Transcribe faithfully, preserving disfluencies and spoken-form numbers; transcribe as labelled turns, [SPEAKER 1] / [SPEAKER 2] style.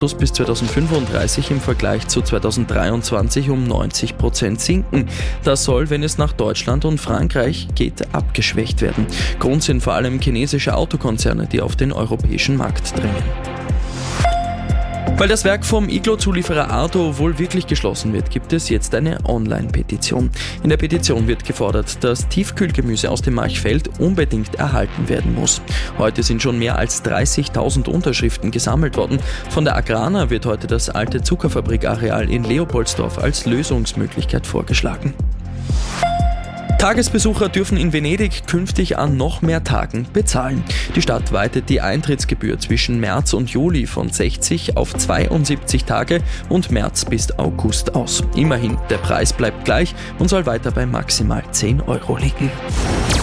[SPEAKER 1] bis zweitausendfünfunddreißig im Vergleich zu zweitausenddreiundzwanzig um neunzig Prozent sinken. Das soll, wenn es nach Deutschland und Frankreich geht, abgeschwächt werden. Grund sind vor allem chinesische Autokonzerne, die auf den europäischen Markt drängen. Weil das Werk vom Iglo-Zulieferer Ardo wohl wirklich geschlossen wird, gibt es jetzt eine Online-Petition. In der Petition wird gefordert, dass Tiefkühlgemüse aus dem Marchfeld unbedingt erhalten werden muss. Heute sind schon mehr als dreißigtausend Unterschriften gesammelt worden. Von der Agrana wird heute das alte Zuckerfabrikareal in Leopoldsdorf als Lösungsmöglichkeit vorgeschlagen. Tagesbesucher dürfen in Venedig künftig an noch mehr Tagen bezahlen. Die Stadt weitet die Eintrittsgebühr zwischen März und Juli von sechzig auf zweiundsiebzig Tage und März bis August aus. Immerhin, der Preis bleibt gleich und soll weiter bei maximal zehn Euro liegen.